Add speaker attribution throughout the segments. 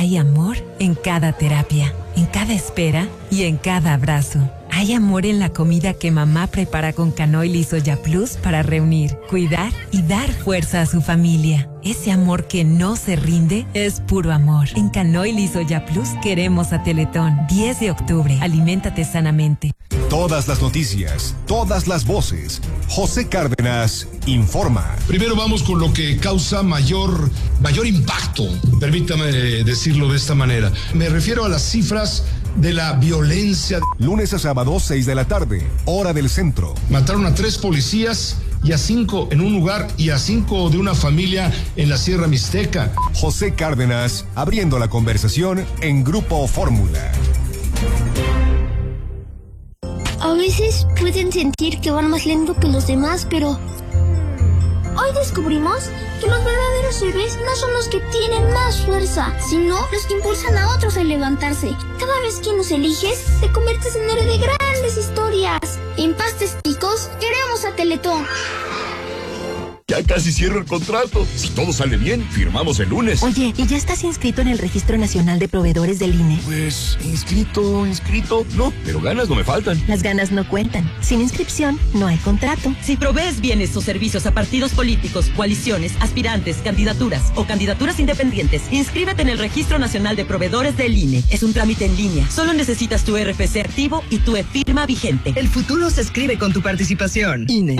Speaker 1: Hay amor en cada terapia, en cada espera y en cada abrazo. Hay amor en la comida que mamá prepara con Canoil y Soya Plus para reunir, cuidar y dar fuerza a su familia. Ese amor que no se rinde es puro amor. En Canoil y Soya Plus queremos a Teletón. 10 de octubre. Aliméntate sanamente.
Speaker 2: Todas las noticias, todas las voces. José Cárdenas informa.
Speaker 3: Primero vamos con lo que causa mayor impacto. Permítame decirlo de esta manera. Me refiero a las cifras de la violencia.
Speaker 2: Lunes a sábado, 6 de la tarde, hora del centro.
Speaker 3: Mataron a 3 policías y a 5 en un lugar y a 5 de una familia en la Sierra Mixteca.
Speaker 2: José Cárdenas, abriendo la conversación en Grupo Fórmula.
Speaker 4: A veces pueden sentir que van más lento que los demás, pero hoy descubrimos que los verdaderos héroes no son los que tienen más fuerza, sino los que impulsan a otros a levantarse. Cada vez que nos eliges, te conviertes en héroe de grandes historias. En Pastes Ticos, queremos a Teletón.
Speaker 5: Ya casi cierro el contrato. Si todo sale bien, firmamos el lunes.
Speaker 6: Oye, ¿y ya estás inscrito en el Registro Nacional de Proveedores del INE?
Speaker 5: Pues, inscrito. No, pero ganas no me faltan.
Speaker 6: Las ganas no cuentan. Sin inscripción, no hay contrato.
Speaker 7: Si provees bienes o servicios a partidos políticos, coaliciones, aspirantes, candidaturas o candidaturas independientes, inscríbete en el Registro Nacional de Proveedores del INE. Es un trámite en línea. Solo necesitas tu RFC activo y tu e-firma vigente.
Speaker 8: El futuro se escribe con tu participación. INE.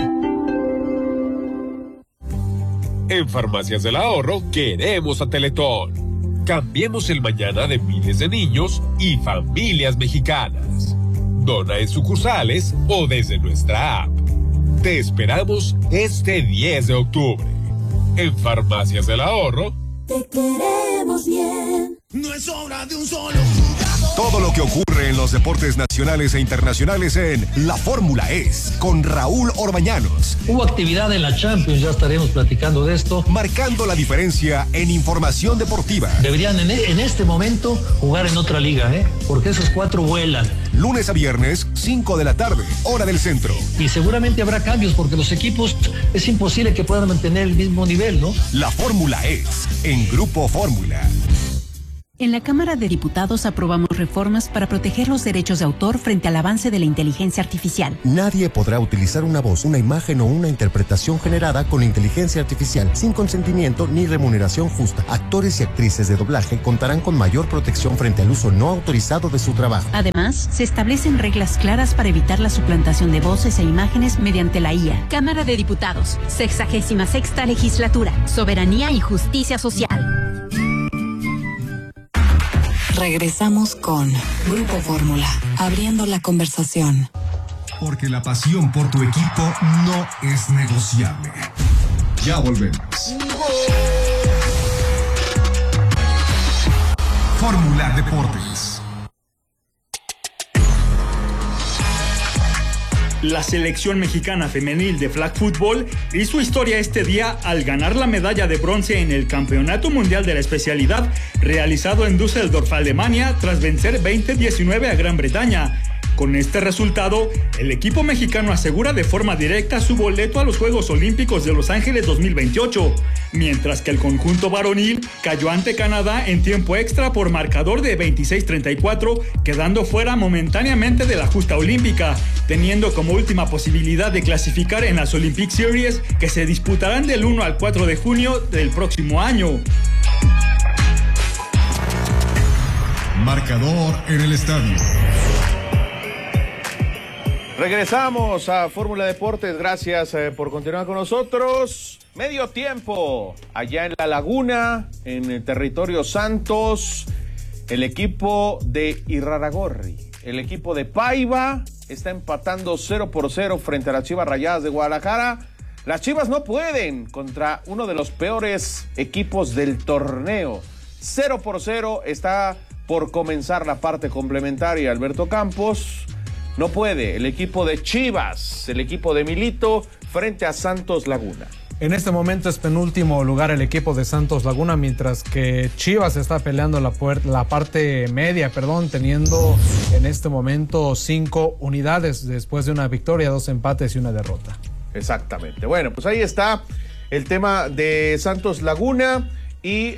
Speaker 9: En Farmacias del Ahorro queremos a Teletón. Cambiemos el mañana de miles de niños y familias mexicanas. Dona en sucursales o desde nuestra app. Te esperamos este 10 de octubre. En Farmacias del Ahorro.
Speaker 10: Te queremos bien.
Speaker 11: No es obra de un solo jugador.
Speaker 2: Todo lo que ocurre en los deportes nacionales e internacionales en La Fórmula Es, con Raúl Orbañanos.
Speaker 12: Hubo actividad en la Champions, ya estaremos platicando de esto.
Speaker 2: Marcando la diferencia en información deportiva.
Speaker 12: Deberían en este momento jugar en otra liga, porque esos 4 vuelan.
Speaker 2: Lunes a viernes, 5 de la tarde, hora del centro.
Speaker 12: Y seguramente habrá cambios, porque los equipos es imposible que puedan mantener el mismo nivel, ¿no?
Speaker 2: La Fórmula Es, en Grupo Fórmula.
Speaker 13: En la Cámara de Diputados aprobamos reformas para proteger los derechos de autor frente al avance de la inteligencia artificial.
Speaker 14: Nadie podrá utilizar una voz, una imagen o una interpretación generada con inteligencia artificial sin consentimiento ni remuneración justa. Actores y actrices de doblaje contarán con mayor protección frente al uso no autorizado de su trabajo.
Speaker 13: Además, se establecen reglas claras para evitar la suplantación de voces e imágenes mediante la IA. Cámara de Diputados, 66ª Legislatura, Soberanía y Justicia Social.
Speaker 15: Regresamos con Grupo Fórmula, abriendo la conversación.
Speaker 2: Porque la pasión por tu equipo no es negociable. Ya volvemos. Fórmula Deportes.
Speaker 16: La selección mexicana femenil de flag football hizo historia este día al ganar la medalla de bronce en el Campeonato Mundial de la especialidad realizado en Düsseldorf, Alemania, tras vencer 20-19 a Gran Bretaña. Con este resultado, el equipo mexicano asegura de forma directa su boleto a los Juegos Olímpicos de Los Ángeles 2028, mientras que el conjunto varonil cayó ante Canadá en tiempo extra por marcador de 26-34, quedando fuera momentáneamente de la justa olímpica, teniendo como última posibilidad de clasificar en las Olympic Series que se disputarán del 1 al 4 de junio del próximo año.
Speaker 2: Marcador en el estadio.
Speaker 17: Regresamos a Fórmula Deportes, gracias por continuar con nosotros. Medio tiempo, allá en La Laguna, en el territorio Santos, el equipo de Irarrágorri, el equipo de Paiva, está empatando 0-0 frente a las Chivas Rayadas de Guadalajara. Las Chivas no pueden contra uno de los peores equipos del torneo. 0-0, está por comenzar la parte complementaria. Alberto Campos. No puede el equipo de Chivas, el equipo de Milito, frente a Santos Laguna.
Speaker 18: En este momento es penúltimo lugar el equipo de Santos Laguna, mientras que Chivas está peleando la parte media, teniendo en este momento 5 unidades después de una victoria, 2 empates y una derrota.
Speaker 17: Exactamente. Bueno, pues ahí está el tema de Santos Laguna. y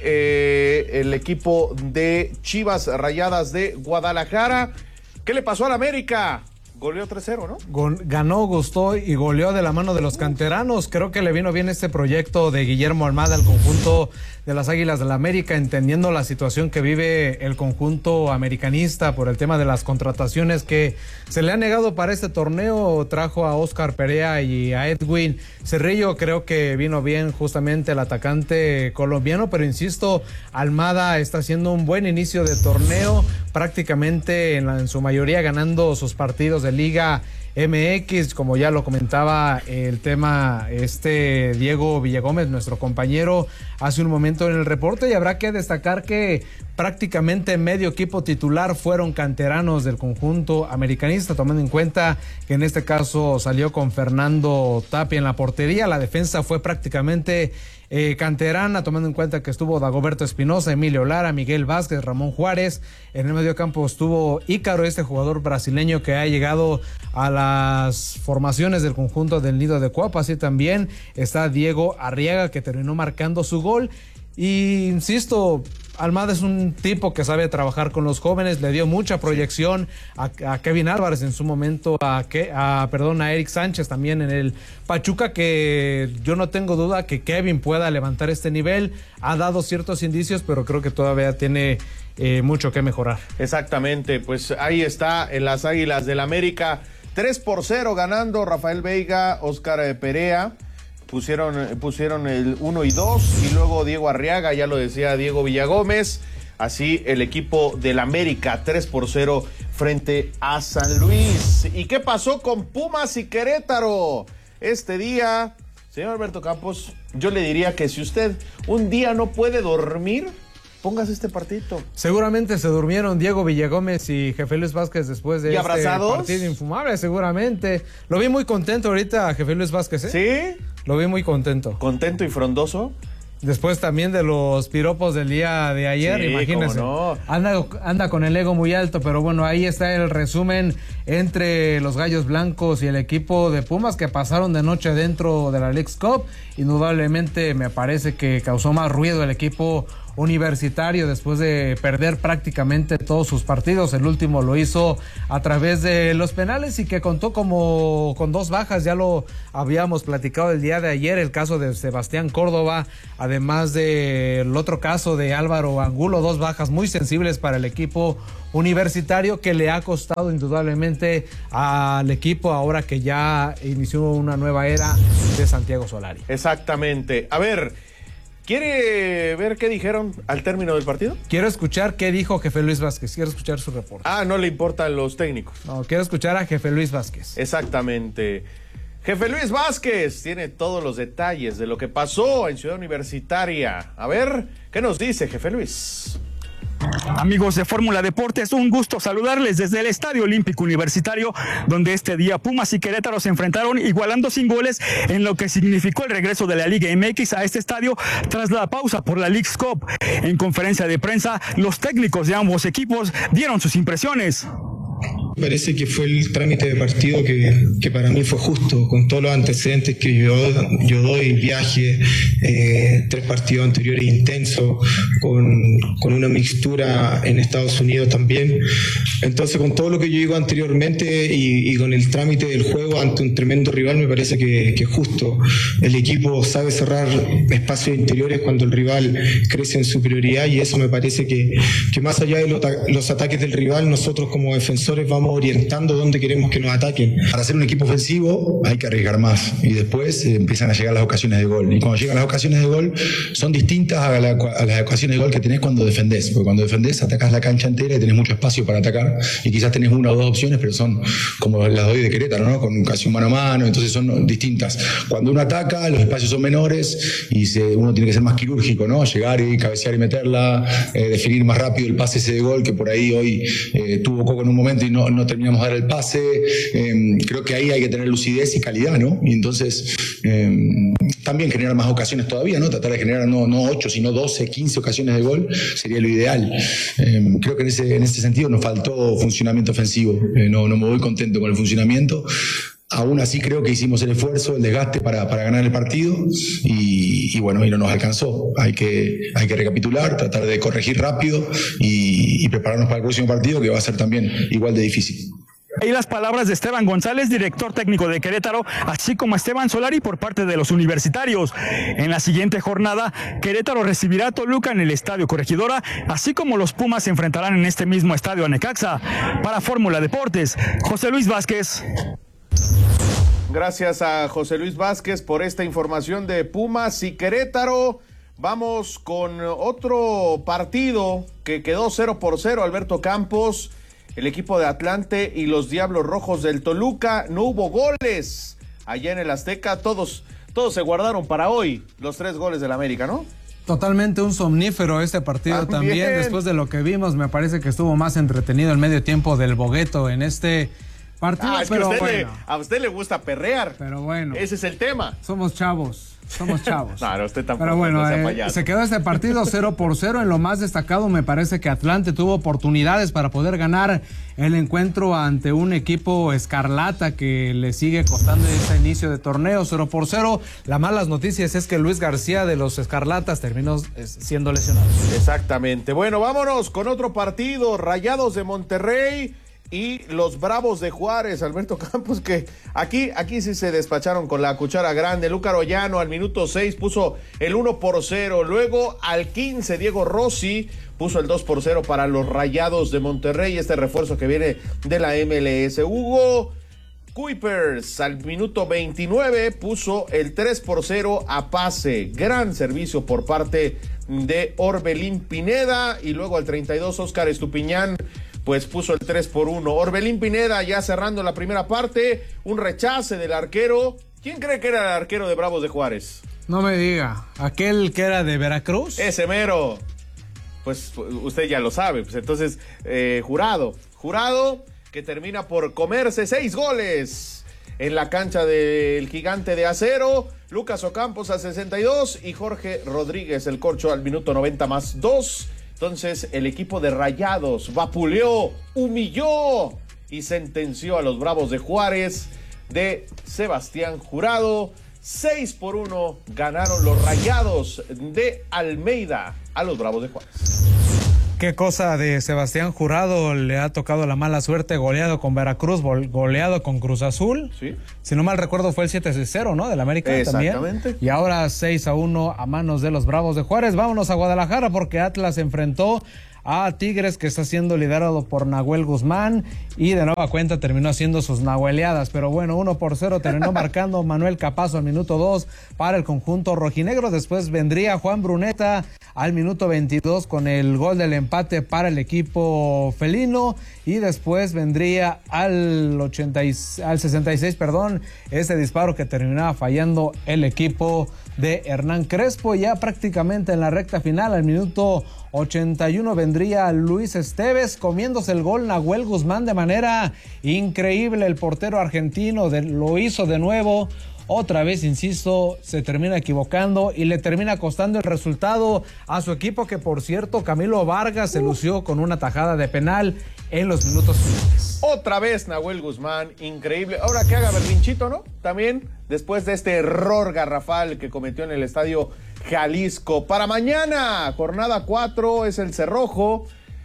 Speaker 17: el equipo de Chivas Rayadas de Guadalajara. ¿Qué le pasó al América? Goleó 3-0, ¿no?
Speaker 18: Ganó, gustó y goleó de la mano de los canteranos. Creo que le vino bien este proyecto de Guillermo Almada al conjunto de las Águilas del América, entendiendo la situación que vive el conjunto americanista por el tema de las contrataciones que se le ha negado para este torneo. Trajo a Oscar Perea y a Edwin Cerrillo. Creo que vino bien justamente el atacante colombiano, pero insisto, Almada está haciendo un buen inicio de torneo, prácticamente en su mayoría ganando sus partidos de Liga MX, como ya lo comentaba el tema Diego Villagómez, nuestro compañero, hace un momento en el reporte, y habrá que destacar que prácticamente medio equipo titular fueron canteranos del conjunto americanista, tomando en cuenta que en este caso salió con Fernando Tapia en la portería. La defensa fue prácticamente canterana, tomando en cuenta que estuvo Dagoberto Espinosa, Emilio Lara, Miguel Vázquez, Ramón Juárez. En el medio campo estuvo Ícaro, este jugador brasileño que ha llegado a las formaciones del conjunto del Nido de Cuapa. Así también está Diego Arriaga, que terminó marcando su gol. Y insisto, Almada es un tipo que sabe trabajar con los jóvenes, le dio mucha proyección a Kevin Álvarez en su momento, a Eric Sánchez también en el Pachuca, que yo no tengo duda que Kevin pueda levantar este nivel. Ha dado ciertos indicios, pero creo que todavía tiene mucho que mejorar.
Speaker 17: Exactamente, pues ahí está en las Águilas del América, 3-0 ganando Rafael Veiga, Oscar Perea. Pusieron el 1 y 2 y luego Diego Arriaga, ya lo decía Diego Villagómez. Así el equipo del América 3-0 frente a San Luis. ¿Y qué pasó con Pumas y Querétaro? Este día, señor Alberto Campos, yo le diría que si usted un día no puede dormir, póngase este partidito.
Speaker 18: Seguramente se durmieron Diego Villagómez y Jefe Luis Vázquez después de este partido infumable, seguramente. Lo vi muy contento ahorita, Jefe Luis Vázquez, ¿eh?
Speaker 17: ¿Sí?
Speaker 18: Lo vi muy contento.
Speaker 17: ¿Contento y frondoso?
Speaker 18: Después también de los piropos del día de ayer, sí, imagínense.
Speaker 17: ¿Cómo no?
Speaker 18: Anda con el ego muy alto, pero bueno, ahí está el resumen entre los Gallos Blancos y el equipo de Pumas, que pasaron de noche dentro de la Leagues Cup. Indudablemente me parece que causó más ruido el equipo universitario después de perder prácticamente todos sus partidos. El último lo hizo a través de los penales y que contó con 2 bajas. Ya lo habíamos platicado el día de ayer, el caso de Sebastián Córdoba, además del otro caso de Álvaro Angulo, 2 bajas muy sensibles para el equipo universitario, que le ha costado indudablemente al equipo ahora que ya inició una nueva era de Santiago Solari.
Speaker 17: Exactamente. A ver, ¿quiere ver qué dijeron al término del partido?
Speaker 18: Quiero escuchar qué dijo Jefe Luis Vázquez, quiero escuchar su reporte.
Speaker 17: Ah, no le importan los técnicos.
Speaker 18: No, quiero escuchar a Jefe Luis Vázquez.
Speaker 17: Exactamente. Jefe Luis Vázquez tiene todos los detalles de lo que pasó en Ciudad Universitaria. A ver, ¿qué nos dice Jefe Luis?
Speaker 19: Amigos de Fórmula Deportes, un gusto saludarles desde el Estadio Olímpico Universitario, donde este día Pumas y Querétaro se enfrentaron igualando sin goles en lo que significó el regreso de la Liga MX a este estadio tras la pausa por la Leagues Cup. En conferencia de prensa, los técnicos de ambos equipos dieron sus impresiones.
Speaker 20: Parece que fue el trámite de partido que para mí fue justo, con todos los antecedentes que yo doy, viaje, 3 partidos anteriores intensos, con una mixtura en Estados Unidos también. Entonces, con todo lo que yo digo anteriormente y con el trámite del juego ante un tremendo rival, me parece que es justo. El equipo sabe cerrar espacios interiores cuando el rival crece en superioridad, y eso me parece que más allá de los ataques del rival, nosotros como defensores vamos orientando dónde queremos que nos ataquen.
Speaker 21: Para ser un equipo ofensivo hay que arriesgar más y después empiezan a llegar las ocasiones de gol, y cuando llegan las ocasiones de gol son distintas a las ocasiones de gol que tenés cuando defendés, porque cuando defendés atacás la cancha entera y tenés mucho espacio para atacar, y quizás tenés 1 o 2 opciones, pero son como las de hoy de Querétaro, ¿no? Con casi un mano a mano, entonces son distintas. Cuando uno ataca, los espacios son menores y uno tiene que ser más quirúrgico, ¿no? Llegar y cabecear y meterla, definir más rápido el pase ese de gol, que por ahí hoy tuvo Coco en un momento y no terminamos de dar el pase. Creo que ahí hay que tener lucidez y calidad, ¿no? Y entonces también generar más ocasiones todavía, ¿no? Tratar de generar no 8, sino 12, 15 ocasiones de gol sería lo ideal. Creo que en ese sentido nos faltó funcionamiento ofensivo. No me voy contento con el funcionamiento. Aún así creo que hicimos el esfuerzo, el desgaste para ganar el partido y bueno, y no nos alcanzó. Hay que recapitular, tratar de corregir rápido y prepararnos para el próximo partido, que va a ser también igual de difícil.
Speaker 19: Ahí las palabras de Esteban González, director técnico de Querétaro, así como Esteban Solari por parte de los universitarios. En la siguiente jornada, Querétaro recibirá a Toluca en el Estadio Corregidora, así como los Pumas se enfrentarán en este mismo estadio a Necaxa. Para Fórmula Deportes, José Luis Vázquez.
Speaker 17: Gracias a José Luis Vázquez por esta información de Pumas y Querétaro. Vamos con otro partido que quedó 0-0, Alberto Campos. El equipo de Atlante y los Diablos Rojos del Toluca. No hubo goles allá en el Azteca. Todos se guardaron para hoy los 3 goles del América, ¿no?
Speaker 18: Totalmente un somnífero este partido también. Después de lo que vimos, me parece que estuvo más entretenido el medio tiempo del Bogueto en este partido.
Speaker 17: Es pero que a usted le gusta perrear.
Speaker 18: Pero bueno.
Speaker 17: Ese es el tema.
Speaker 18: Somos chavos.
Speaker 17: Claro, usted tampoco.
Speaker 18: Pero bueno,
Speaker 17: no
Speaker 18: se quedó este partido 0-0. En lo más destacado me parece que Atlante tuvo oportunidades para poder ganar el encuentro ante un equipo escarlata que le sigue costando ese inicio de torneo 0-0. Las malas noticias es que Luis García de los Escarlatas terminó siendo lesionado.
Speaker 17: Exactamente. Bueno, vámonos con otro partido. Rayados de Monterrey y los Bravos de Juárez, Alberto Campos, que aquí sí se despacharon con la cuchara grande. Luca Arellano al minuto 6 puso el 1-0, luego al 15 Diego Rossi puso el 2-0 para los Rayados de Monterrey, este refuerzo que viene de la MLS. Hugo Kuipers al minuto 29 puso el 3-0 a pase, gran servicio por parte de Orbelín Pineda, y luego al 32 Óscar Estupiñán pues puso el 3-1. Orbelín Pineda ya cerrando la primera parte, un rechace del arquero. ¿Quién cree que era el arquero de Bravos de Juárez?
Speaker 18: No me diga, ¿aquel que era de Veracruz?
Speaker 17: Ese mero. Pues usted ya lo sabe, pues entonces Jurado que termina por comerse 6 goles en la cancha del Gigante de Acero. Lucas Ocampos al 62 y Jorge Rodríguez el Corcho al minuto 90 más 2. Entonces el equipo de Rayados vapuleó, humilló y sentenció a los Bravos de Juárez de Sebastián Jurado. 6-1 ganaron los Rayados de Almeida a los Bravos de Juárez.
Speaker 18: Qué cosa de Sebastián Jurado, le ha tocado la mala suerte, goleado con Veracruz, goleado con Cruz Azul.
Speaker 17: Sí.
Speaker 18: Si no mal recuerdo fue el 7-0, ¿no? Del América también.
Speaker 17: Exactamente.
Speaker 18: Y ahora 6-1 a manos de los Bravos de Juárez. Vámonos a Guadalajara porque Atlas enfrentó a Tigres, que está siendo liderado por Nahuel Guzmán, y de nueva cuenta terminó haciendo sus nahueleadas, pero bueno, 1-0 terminó marcando Manuel Capazo al minuto 2 para el conjunto rojinegro. Después vendría Juan Bruneta al minuto 22 con el gol del empate para el equipo felino, y después vendría al 66, este disparo que terminaba fallando el equipo de Hernán Crespo. Ya prácticamente en la recta final, al minuto 81 vendría Luis Esteves comiéndose el gol. Nahuel Guzmán de manera increíble, el portero argentino lo hizo de nuevo. Otra vez, insisto, se termina equivocando y le termina costando el resultado a su equipo, que por cierto Camilo Vargas se lució con una tajada de penal en los minutos finales.
Speaker 17: Otra vez Nahuel Guzmán, increíble. Ahora que haga berrinchito, ¿no? También después de este error garrafal que cometió en el Estadio Jalisco. Para mañana, jornada 4, es el Cerrojo.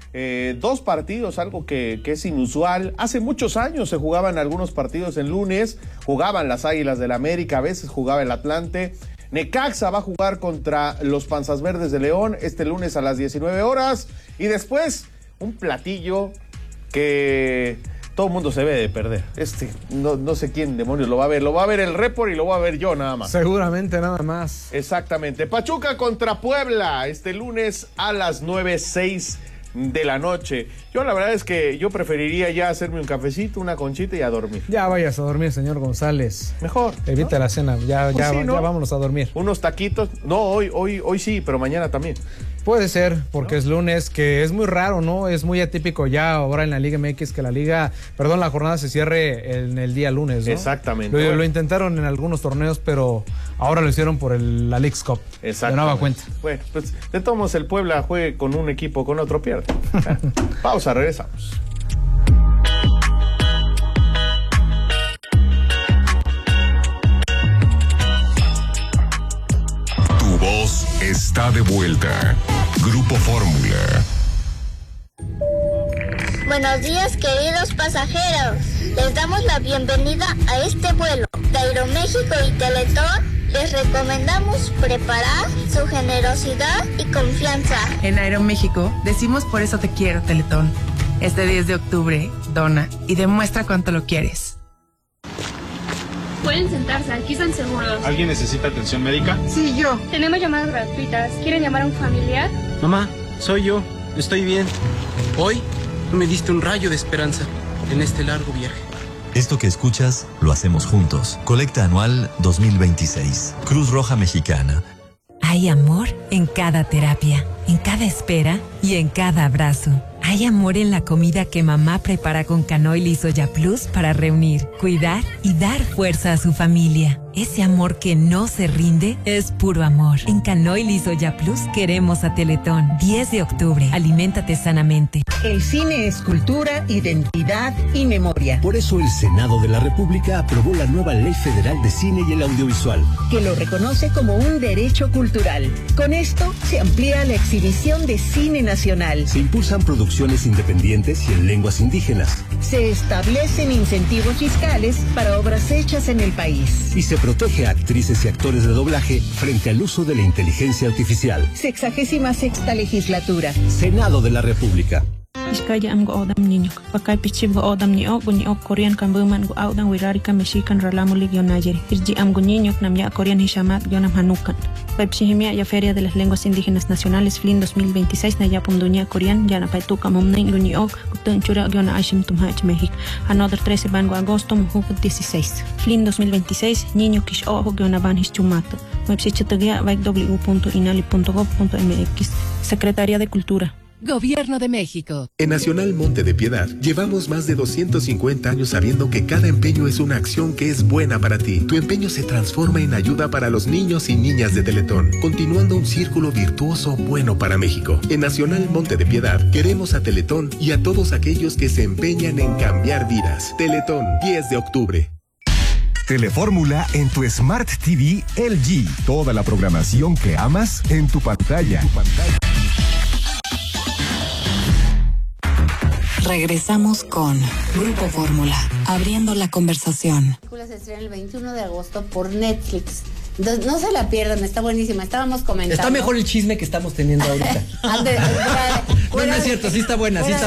Speaker 17: 2 partidos, algo que es inusual. Hace muchos años se jugaban algunos partidos en lunes, jugaban las Águilas del América, a veces jugaba el Atlante. Necaxa va a jugar contra los Panzas Verdes de León este lunes a las 19 horas. Y después, un platillo que todo el mundo se debe de perder. No sé quién demonios lo va a ver. Lo va a ver el Report y lo voy a ver yo nada más.
Speaker 18: Seguramente nada más.
Speaker 17: Exactamente. Pachuca contra Puebla este lunes a las 9:06 de la noche. Yo la verdad es que yo preferiría ya hacerme un cafecito, una conchita y a dormir.
Speaker 18: Ya vayas a dormir, señor González.
Speaker 17: Mejor.
Speaker 18: Evita la cena, ya vámonos a dormir.
Speaker 17: Unos taquitos. No, hoy sí, pero mañana también.
Speaker 18: Puede ser, porque es lunes, que es muy raro, ¿no? Es muy atípico ya ahora en la Liga MX que la jornada se cierre en el día lunes, ¿no?
Speaker 17: Exactamente.
Speaker 18: Lo intentaron en algunos torneos, pero ahora lo hicieron por la Leagues Cup.
Speaker 17: Exacto.
Speaker 18: De nueva cuenta.
Speaker 17: Bueno, pues de todos modos el Puebla juegue con un equipo, con otro pierde. Pausa, regresamos.
Speaker 2: está de vuelta. Grupo Fórmula.
Speaker 4: Buenos días, queridos pasajeros. Les damos la bienvenida a este vuelo. De Aeroméxico y Teletón les recomendamos preparar su generosidad y confianza.
Speaker 1: En Aeroméxico decimos por eso te quiero, Teletón. Este 10 de octubre, dona y demuestra cuánto lo quieres.
Speaker 22: Pueden sentarse, aquí están seguros.
Speaker 23: ¿Alguien necesita atención médica?
Speaker 1: Sí, yo.
Speaker 22: Tenemos llamadas gratuitas. ¿Quieren llamar a un familiar?
Speaker 24: Mamá, soy yo. Estoy bien. Hoy me diste un rayo de esperanza en este largo viaje.
Speaker 25: Esto que escuchas, lo hacemos juntos. Colecta anual 2026. Cruz Roja Mexicana.
Speaker 26: Hay amor en cada terapia, en cada espera y en cada abrazo. Hay amor en la comida que mamá prepara con Canoil y Soya Plus para reunir, cuidar y dar fuerza a su familia. Ese amor que no se rinde es puro amor. En Canoil y Soya Plus queremos a Teletón. 10 de octubre. Aliméntate sanamente.
Speaker 27: El cine es cultura, identidad y memoria.
Speaker 28: Por eso el Senado de la República aprobó la nueva Ley Federal de Cine y el Audiovisual,
Speaker 27: que lo reconoce como un derecho cultural. Con esto se amplía la exhibición de cine nacional.
Speaker 28: Se impulsan producciones independientes y en lenguas indígenas.
Speaker 27: Se establecen incentivos fiscales para obras hechas en el país.
Speaker 28: Y se protege a actrices y actores de doblaje frente al uso de la inteligencia artificial.
Speaker 27: 66ª legislatura.
Speaker 28: Senado de la República.
Speaker 29: Iskaya am go odam niño, pakay pichib go odam niño, guño Korean kambuman go audan wirarika mexican ralamu ligionayeri. Irji am guñiño nam ya Korean hishamat gionam hanukan. Pepsihimia ya Feria de las Lenguas Indígenas Nacionales FLIN 2026 na ya punduña Korean ya na paituka momnen guño gutun chura giona ashim tumhach México. Another 13 van go agosto muhuk 16. FLIN 2026 niño kish ojo giona van hischumato. Website www.inali.gov.mx. Secretaría de Cultura.
Speaker 30: Gobierno de México.
Speaker 31: En Nacional Monte de Piedad llevamos más de 250 años sabiendo que cada empeño es una acción que es buena para ti. Tu empeño se transforma en ayuda para los niños y niñas de Teletón, continuando un círculo virtuoso bueno para México. En Nacional Monte de Piedad queremos a Teletón y a todos aquellos que se empeñan en cambiar vidas. Teletón, 10 de octubre.
Speaker 2: Telefórmula en tu Smart TV LG. Toda la programación que amas en tu pantalla.
Speaker 15: Regresamos con Grupo Fórmula, abriendo la conversación.
Speaker 32: La película se estrena el 21 de agosto por Netflix. Entonces, no se la pierdan, está buenísima. Estábamos comentando.
Speaker 33: Está mejor el chisme que estamos teniendo ahorita. No es cierto, sí está buena la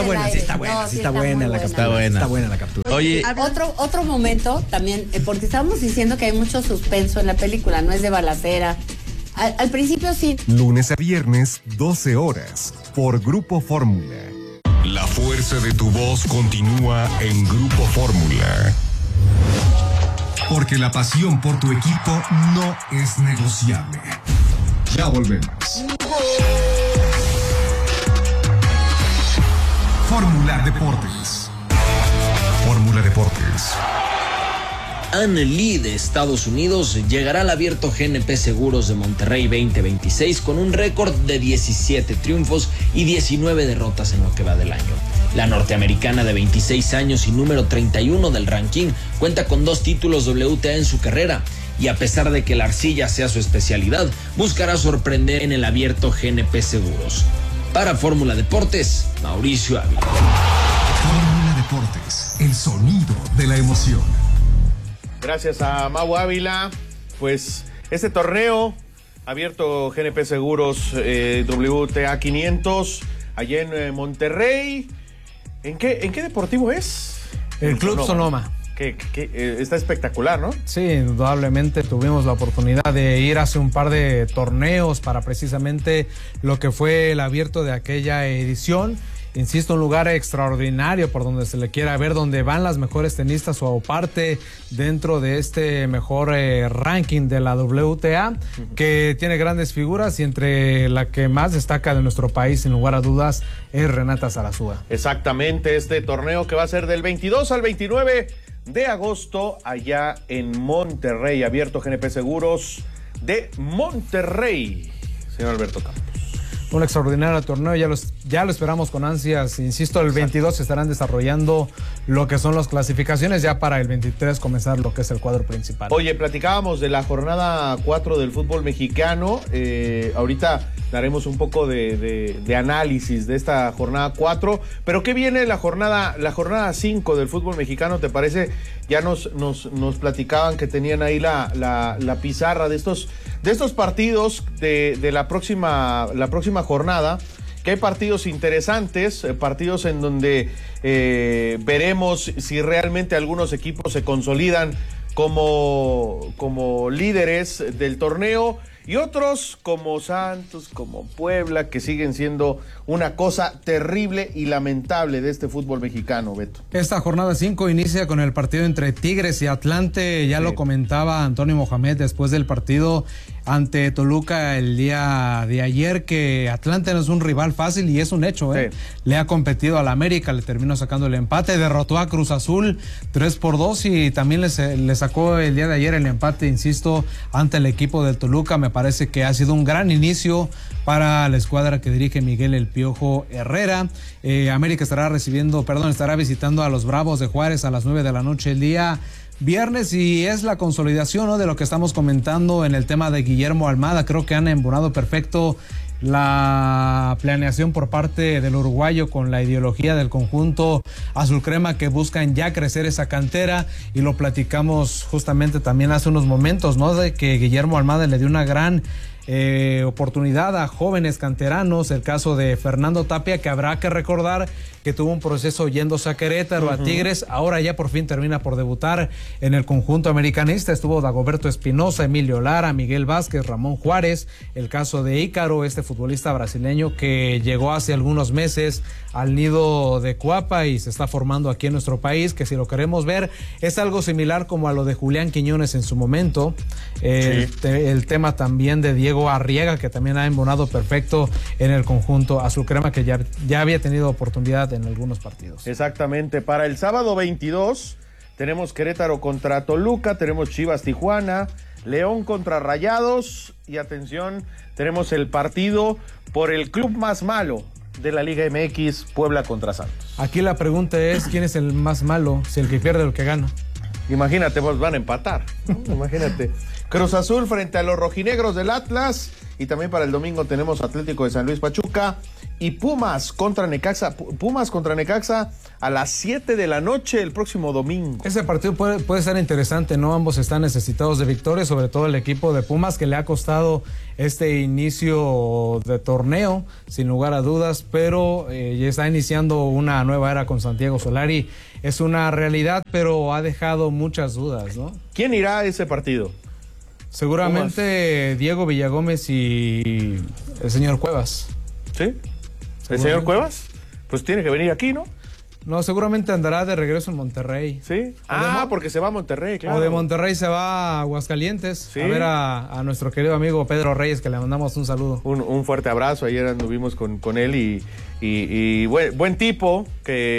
Speaker 33: captura.
Speaker 32: Oye, otro momento también, porque estábamos diciendo que hay mucho suspenso en la película, no es de balacera. Al principio sí.
Speaker 2: Lunes a viernes, 12 horas, por Grupo Fórmula. La fuerza de tu voz continúa en Grupo Fórmula. Porque la pasión por tu equipo no es negociable. Ya volvemos. Fórmula Deportes. Fórmula Deportes.
Speaker 34: Anne Lee de Estados Unidos llegará al Abierto GNP Seguros de Monterrey 2026 con un récord de 17 triunfos y 19 derrotas en lo que va del año. La norteamericana de 26 años y número 31 del ranking cuenta con 2 títulos WTA en su carrera y a pesar de que la arcilla sea su especialidad, buscará sorprender en el Abierto GNP Seguros. Para Fórmula Deportes, Mauricio Ávila.
Speaker 2: Fórmula Deportes, el sonido de la emoción.
Speaker 17: Gracias a Mau Ávila. Pues este torneo abierto GNP Seguros WTA 500 allá en Monterrey. ¿En qué deportivo es?
Speaker 18: El Club Sonoma.
Speaker 17: Que está espectacular, ¿no?
Speaker 18: Sí, indudablemente tuvimos la oportunidad de ir hace un par de torneos para precisamente lo que fue el abierto de aquella edición. Insisto, un lugar extraordinario por donde se le quiera ver, donde van las mejores tenistas o parte dentro de este mejor ranking de la WTA, que tiene grandes figuras y entre la que más destaca de nuestro país, sin lugar a dudas, es Renata Zarazúa.
Speaker 17: Exactamente, este torneo que va a ser del 22 al 29 de agosto allá en Monterrey, abierto GNP Seguros de Monterrey. Señor Alberto Campos.
Speaker 18: un extraordinario torneo, ya lo esperamos con ansias. Insisto, el 22 se estarán desarrollando lo que son las clasificaciones, ya para el 23 comenzar lo que es el cuadro principal.
Speaker 17: Oye, platicábamos de la jornada 4 del fútbol mexicano, ahorita daremos un poco de análisis de esta jornada 4, pero ¿qué viene la jornada 5 del fútbol mexicano? ¿Te parece? Ya nos platicaban que tenían ahí la pizarra de estos partidos de la próxima jornada, que hay partidos interesantes, partidos en donde veremos si realmente algunos equipos se consolidan como líderes del torneo, y otros como Santos, como Puebla, que siguen siendo una cosa terrible y lamentable de este fútbol mexicano, Beto.
Speaker 18: Esta jornada 5 inicia con el partido entre Tigres y Atlante. Ya lo comentaba Antonio Mohamed después del partido ante Toluca el día de ayer, que Atlante no es un rival fácil, y es un hecho, ¿eh? Sí. Le ha competido al América, le terminó sacando el empate, derrotó a Cruz Azul 3-2, y también le sacó el día de ayer el empate, insisto, ante el equipo del Toluca. Me parece que ha sido un gran inicio para la escuadra que dirige Miguel El Piojo Herrera. América estará visitando a los Bravos de Juárez a las 9 de la noche el día viernes, y es la consolidación, ¿no?, de lo que estamos comentando en el tema de Guillermo Almada. Creo que han embonado perfecto la planeación por parte del uruguayo con la ideología del conjunto azul crema, que buscan ya crecer esa cantera, y lo platicamos justamente también hace unos momentos, ¿no?, de que Guillermo Almada le dio una gran oportunidad a jóvenes canteranos. El caso de Fernando Tapia, que habrá que recordar que tuvo un proceso yéndose a Querétaro, a Tigres, ahora ya por fin termina por debutar en el conjunto americanista. Estuvo Dagoberto Espinosa, Emilio Lara, Miguel Vázquez, Ramón Juárez. El caso de Ícaro, este futbolista brasileño que llegó hace algunos meses al nido de Cuapa y se está formando aquí en nuestro país, que si lo queremos ver es algo similar como a lo de Julián Quiñones en su momento. El tema también de Diego Arriaga, que también ha embonado perfecto en el conjunto azul crema, que ya había tenido oportunidad en algunos partidos.
Speaker 17: Exactamente. Para el sábado 22 tenemos Querétaro contra Toluca, tenemos Chivas Tijuana, León contra Rayados, y atención, tenemos el partido por el club más malo de la Liga MX, Puebla contra Santos.
Speaker 18: Aquí la pregunta es, ¿quién es el más malo? Si el que pierde o el que gana.
Speaker 17: Imagínate, pues van a empatar, ¿no? Imagínate. Cruz Azul frente a los rojinegros del Atlas, y también para el domingo tenemos Atlético de San Luis Pachuca y Pumas contra Necaxa a las 7 de la noche el próximo domingo.
Speaker 18: Ese partido puede ser interesante, ¿no? Ambos están necesitados de victoria, sobre todo el equipo de Pumas, que le ha costado este inicio de torneo, sin lugar a dudas, pero ya está iniciando una nueva era con Santiago Solari. Es una realidad, pero ha dejado muchas dudas, ¿no?
Speaker 17: ¿Quién irá a ese partido?
Speaker 18: Seguramente Diego Villagómez y el señor Cuevas.
Speaker 17: ¿Sí? ¿El señor Cuevas? Pues tiene que venir aquí, ¿no?
Speaker 18: No, seguramente andará de regreso en Monterrey.
Speaker 17: ¿Sí? Porque se va a Monterrey, claro.
Speaker 18: O de Monterrey se va a Aguascalientes, ¿sí?, a ver a nuestro querido amigo Pedro Reyes, que le mandamos un saludo.
Speaker 17: Un fuerte abrazo. Ayer anduvimos con él y buen tipo,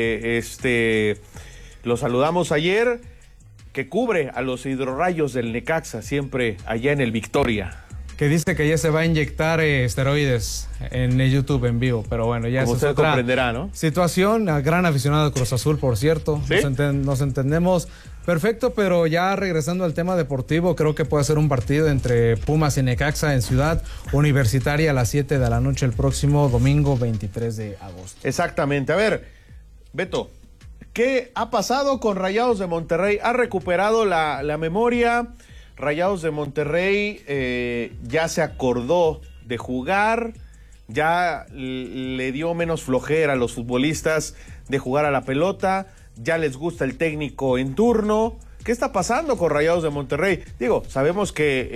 Speaker 17: que lo saludamos ayer, que cubre a los hidrorrayos del Necaxa, siempre allá en el Victoria.
Speaker 18: Que dice que ya se va a inyectar esteroides en el YouTube en vivo, pero bueno, ya
Speaker 17: como usted comprenderá, ¿no?
Speaker 18: Situación. Gran aficionado de Cruz Azul, por cierto. ¿Sí? Nos entendemos perfecto, pero ya regresando al tema deportivo, creo que puede ser un partido entre Pumas y Necaxa en Ciudad Universitaria a las 7 de la noche el próximo domingo 23 de agosto.
Speaker 17: Exactamente. A ver, Beto, ¿qué ha pasado con Rayados de Monterrey? ¿Ha recuperado la memoria? Rayados de Monterrey ya se acordó de jugar, ya le dio menos flojera a los futbolistas de jugar a la pelota, ya les gusta el técnico en turno. ¿Qué está pasando con Rayados de Monterrey? Digo, sabemos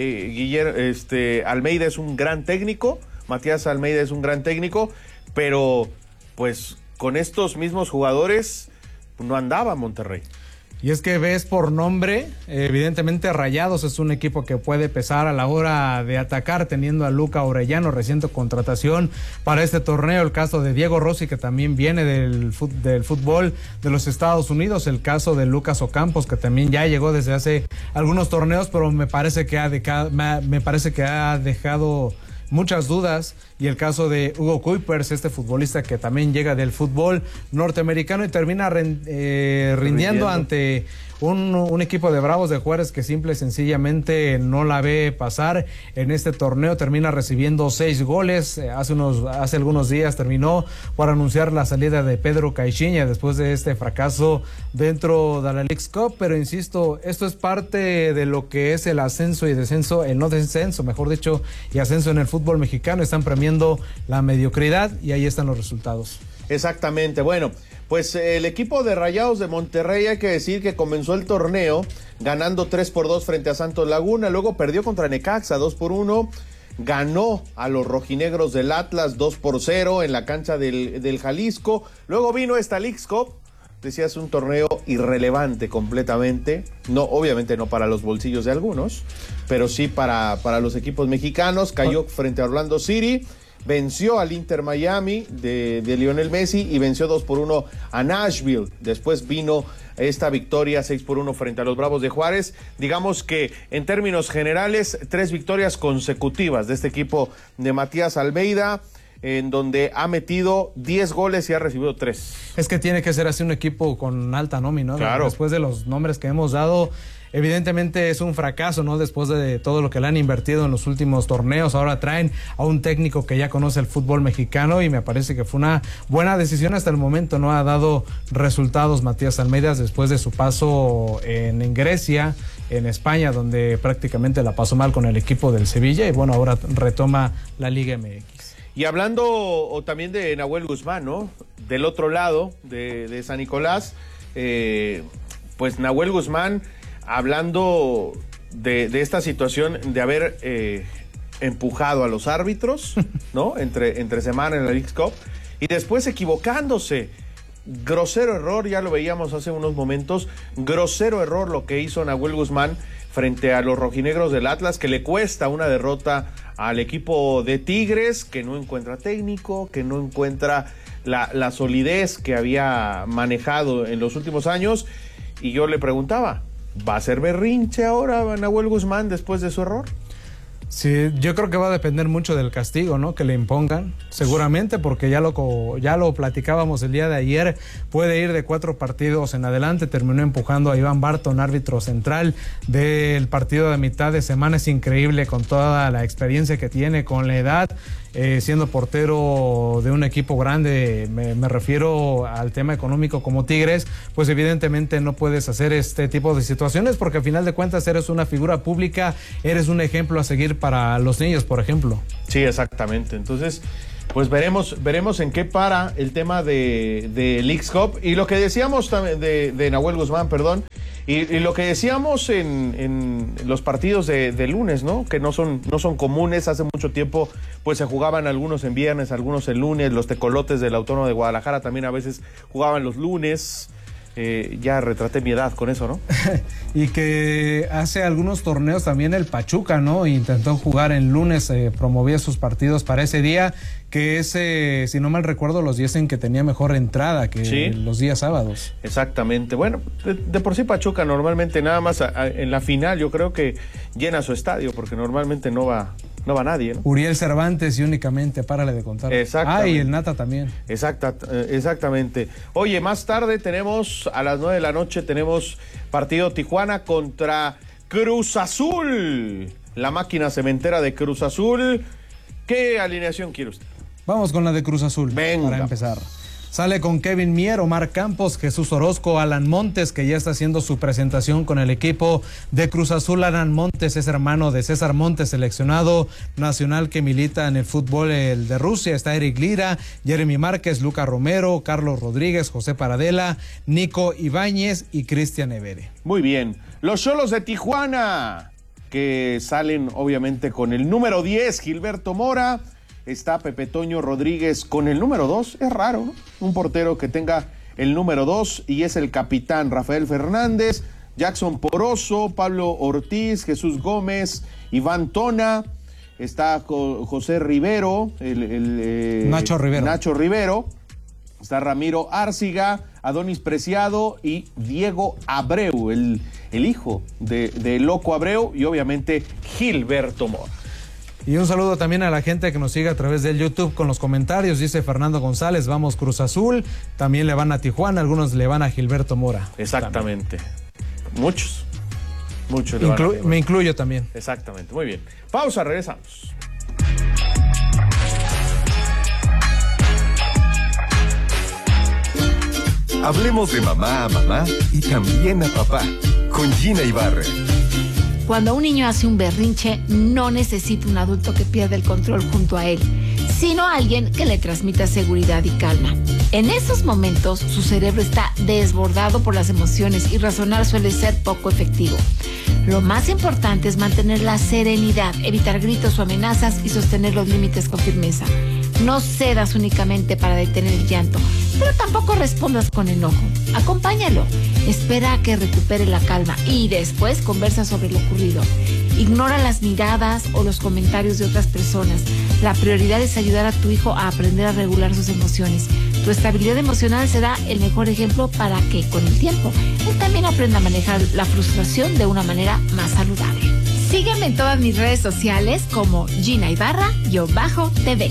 Speaker 17: que Almeida es un gran técnico, Matías Almeida es un gran técnico, pero pues con estos mismos jugadores no andaba Monterrey.
Speaker 18: Y es que ves por nombre, evidentemente Rayados es un equipo que puede pesar a la hora de atacar, teniendo a Luca Orellano, reciente contratación para este torneo. El caso de Diego Rossi, que también viene del fútbol de los Estados Unidos. El caso de Lucas Ocampos, que también ya llegó desde hace algunos torneos, pero me parece que ha dejado muchas dudas. y el caso de Hugo Kuipers, este futbolista que también llega del fútbol norteamericano y termina rindiendo ante un equipo de Bravos de Juárez que simple y sencillamente no la ve pasar en este torneo. Termina recibiendo 6 goles. Hace algunos días terminó por anunciar la salida de Pedro Caixinha después de este fracaso dentro de la Leagues Cup, pero insisto, esto es parte de lo que es el ascenso y descenso, el no descenso, mejor dicho, y ascenso en el fútbol mexicano. Están premiando la mediocridad y ahí están los resultados.
Speaker 17: Exactamente, bueno, pues el equipo de Rayados de Monterrey, hay que decir que comenzó el torneo ganando 3-2 frente a Santos Laguna, luego perdió contra Necaxa 2-1, ganó a los rojinegros del Atlas 2-0 en la cancha del Jalisco, luego vino esta Leagues Cup, decías un torneo irrelevante completamente, no, obviamente no para los bolsillos de algunos, pero sí para los equipos mexicanos, cayó frente a Orlando City, venció al Inter Miami de Lionel Messi y venció 2-1 a Nashville. Después vino esta victoria 6-1 frente a los Bravos de Juárez. Digamos que en términos generales 3 victorias consecutivas de este equipo de Matías Almeida, en donde ha metido 10 goles y ha recibido 3.
Speaker 18: Es que tiene que ser así un equipo con alta nómina, ¿no?
Speaker 17: Claro.
Speaker 18: Después de los nombres que hemos dado, evidentemente es un fracaso, ¿no? Después de todo lo que le han invertido en los últimos torneos, ahora traen a un técnico que ya conoce el fútbol mexicano y me parece que fue una buena decisión hasta el momento. No ha dado resultados Matías Almeida después de su paso en Grecia, en España, donde prácticamente la pasó mal con el equipo del Sevilla y bueno, ahora retoma la Liga MX.
Speaker 17: Y hablando también de Nahuel Guzmán, ¿no? Del otro lado de San Nicolás, pues Nahuel Guzmán, hablando de esta situación de haber empujado a los árbitros, ¿no? Entre semana en la Leagues Cup, y después equivocándose. Grosero error, ya lo veíamos hace unos momentos, grosero error lo que hizo Nahuel Guzmán frente a los rojinegros del Atlas, que le cuesta una derrota al equipo de Tigres, que no encuentra técnico, que no encuentra la solidez que había manejado en los últimos años, y yo le preguntaba, ¿va a ser berrinche ahora Nahuel Guzmán después de su error?
Speaker 18: Sí, yo creo que va a depender mucho del castigo, ¿no? Que le impongan, seguramente, porque ya lo platicábamos el día de ayer, puede ir de 4 partidos en adelante. Terminó empujando a Iván Barton, árbitro central del partido de mitad de semana. Es increíble con toda la experiencia que tiene, con la edad, siendo portero de un equipo grande, me refiero al tema económico como Tigres, pues evidentemente no puedes hacer este tipo de situaciones porque al final de cuentas eres una figura pública, eres un ejemplo a seguir para los niños, por ejemplo.
Speaker 17: Sí, exactamente. Entonces, pues veremos en qué para el tema de Leagues Cup y lo que decíamos también de Nahuel Guzmán, perdón, y lo que decíamos en los partidos de lunes, ¿no? Que no son comunes. Hace mucho tiempo pues se jugaban algunos en viernes, algunos en lunes. Los tecolotes del Autónomo de Guadalajara también a veces jugaban los lunes. Ya retraté mi edad con eso, ¿no?
Speaker 18: Y que hace algunos torneos también el Pachuca, ¿no? Intentó jugar en lunes, promovía sus partidos para ese día, que ese, si no mal recuerdo, los días en que tenía mejor entrada que ¿sí? Los días sábados.
Speaker 17: Exactamente. Bueno, de por sí Pachuca normalmente nada más en la final yo creo que llena su estadio, porque normalmente no va nadie, ¿no?
Speaker 18: Uriel Cervantes y únicamente, párale de contar.
Speaker 17: Exactamente.
Speaker 18: Y el Nata también.
Speaker 17: Exactamente. Oye, más tarde tenemos, a las 9 de la noche, tenemos partido Tijuana contra Cruz Azul. La máquina cementera de Cruz Azul. ¿Qué alineación quiere usted?
Speaker 18: Vamos con la de Cruz Azul.
Speaker 17: Venga.
Speaker 18: Para empezar. Sale con Kevin Mier, Omar Campos, Jesús Orozco, Alan Montes, que ya está haciendo su presentación con el equipo de Cruz Azul. Alan Montes es hermano de César Montes, seleccionado nacional que milita en el fútbol de Rusia. Está Eric Lira, Jeremy Márquez, Luca Romero, Carlos Rodríguez, José Paradela, Nico Ibáñez y Cristian Evere.
Speaker 17: Muy bien. Los Xolos de Tijuana, que salen obviamente con el número 10, Gilberto Mora. Está Pepe Toño Rodríguez con el número 2, es raro, ¿no? Un portero que tenga el número 2 y es el capitán Rafael Fernández, Jackson Poroso, Pablo Ortiz, Jesús Gómez, Iván Tona, está José Rivero,
Speaker 18: Nacho
Speaker 17: Rivero, está Ramiro Árciga, Adonis Preciado y Diego Abreu, el hijo de Loco Abreu y obviamente Gilberto Mora.
Speaker 18: Y un saludo también a la gente que nos sigue a través del YouTube con los comentarios. Dice Fernando González, vamos Cruz Azul. También le van a Tijuana, algunos le van a Gilberto Mora.
Speaker 17: Exactamente. Muchos
Speaker 18: me incluyo también.
Speaker 17: Exactamente, muy bien. Pausa, regresamos.
Speaker 2: Hablemos de mamá a mamá y también a papá, con Gina Ibarra.
Speaker 3: Cuando un niño hace un berrinche, no necesita un adulto que pierda el control junto a él, sino alguien que le transmita seguridad y calma. En esos momentos, su cerebro está desbordado por las emociones y razonar suele ser poco efectivo. Lo más importante es mantener la serenidad, evitar gritos o amenazas y sostener los límites con firmeza. No cedas únicamente para detener el llanto, pero tampoco respondas con enojo. Acompáñalo, espera a que recupere la calma y después conversa sobre lo ocurrido. Ignora las miradas o los comentarios de otras personas. La prioridad es ayudar a tu hijo a aprender a regular sus emociones. Tu estabilidad emocional será el mejor ejemplo para que, con el tiempo, él también aprenda a manejar la frustración de una manera más saludable. Sígueme en todas mis redes sociales como Gina Ibarra-TV.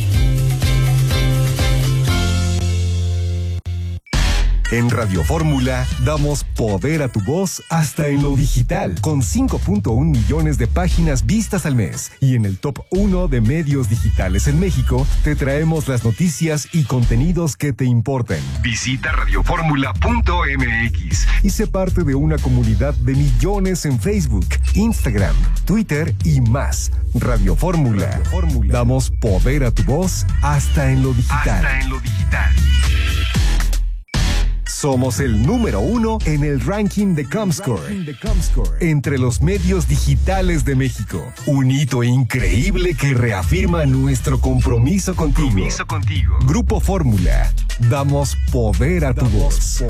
Speaker 2: En Radio Fórmula damos poder a tu voz hasta en lo digital, con 5.1 millones de páginas vistas al mes. Y en el top 1 de medios digitales en México, te traemos las noticias y contenidos que te importan. Visita radioformula.mx y sé parte de una comunidad de millones en Facebook, Instagram, Twitter y más. Radio Fórmula. Damos poder a tu voz hasta en lo digital. Somos el número 1 en el ranking de Comscore, entre los medios digitales de México. Un hito increíble que reafirma nuestro compromiso contigo. Grupo Fórmula. Damos poder a tu voz.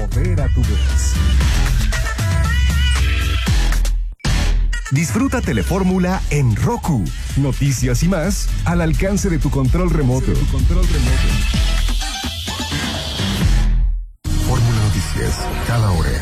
Speaker 2: Disfruta Telefórmula en Roku. Noticias y más al alcance de tu control remoto. Cada hora.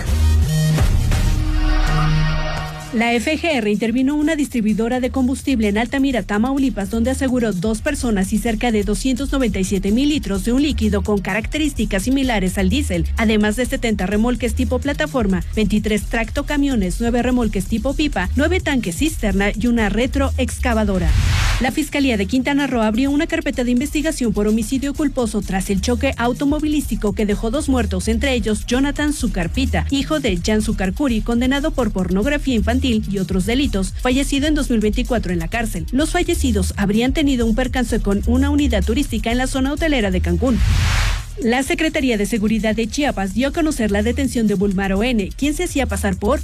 Speaker 5: La FGR intervino una distribuidora de combustible en Altamira, Tamaulipas, donde aseguró 2 personas y cerca de 297,000 litros de un líquido con características similares al diésel, además de 70 remolques tipo plataforma, 23 tractocamiones, 9 remolques tipo pipa, 9 tanques cisterna y una retroexcavadora. La Fiscalía de Quintana Roo abrió una carpeta de investigación por homicidio culposo tras el choque automovilístico que dejó 2 muertos, entre ellos Jonathan Zucarpita, hijo de Jan Zucarcuri, condenado por pornografía infantil y otros delitos, fallecido en 2024 en la cárcel. Los fallecidos habrían tenido un percance con una unidad turística en la zona hotelera de Cancún. La Secretaría de Seguridad de Chiapas dio a conocer la detención de Bulmaro N., quien se hacía pasar por